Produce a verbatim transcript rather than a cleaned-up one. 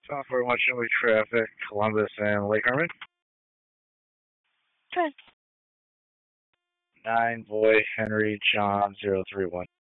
Software one showing traffic, Columbus and Lake Herman. Good. Nine boy Henry John zero three one.